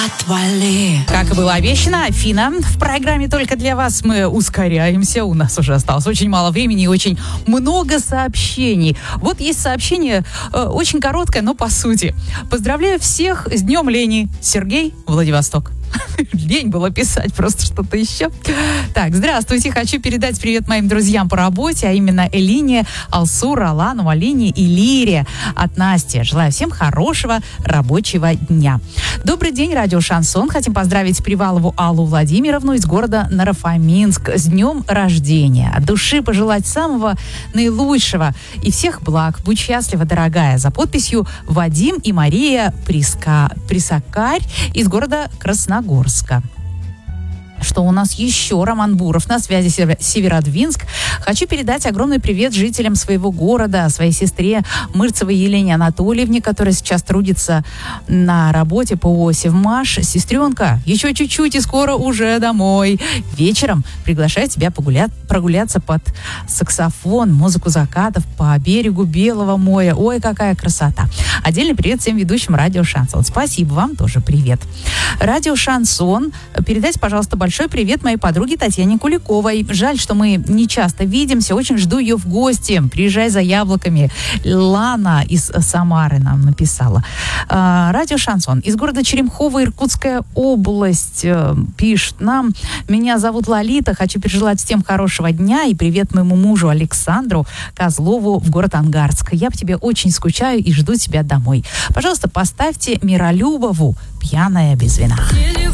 Отвали. Как и было обещано, Афина, в программе «Только для вас» мы ускоряемся. У нас уже осталось очень мало времени и очень много сообщений. Вот есть сообщение, очень короткое, но по сути. Поздравляю всех с Днем лени. Сергей, Владивосток. Лень было писать просто что-то еще. Так, здравствуйте. Хочу передать привет моим друзьям по работе, а именно Элине, Алсуру, Алану, Алине и Лире от Насти. Желаю всем хорошего рабочего дня. Добрый день, радио «Шансон». Хотим поздравить Привалову Аллу Владимировну из города Наро-Фоминск с днем рождения. От души пожелать самого наилучшего и всех благ. Будь счастлива, дорогая. За подписью Вадим и Мария Присакарь из города Красногорска. Что у нас еще? Роман Буров на связи, Северодвинск. Хочу передать огромный привет жителям своего города, своей сестре Мырцевой Елене Анатольевне, которая сейчас трудится на работе по Севмаш. Сестренка, еще чуть-чуть и скоро уже домой. Вечером приглашаю тебя прогуляться под саксофон, музыку закатов по берегу Белого моря. Ой, какая красота. Отдельный привет всем ведущим радио «Шансон». Спасибо вам тоже привет. Радио «Шансон». Передайте, пожалуйста, большой привет моей подруге Татьяне Куликовой. Жаль, что мы не часто видимся. Очень жду ее в гости. Приезжай за яблоками. Лана из Самары нам написала. Радио «Шансон». Из города Черемхово, Иркутская область. Пишет нам. Меня зовут Лолита. Хочу пожелать всем хорошего дня. И привет моему мужу Александру Козлову в город Ангарск. Я по тебе очень скучаю и жду тебя домой. Пожалуйста, поставьте Миролюбову «Пьяная без вина».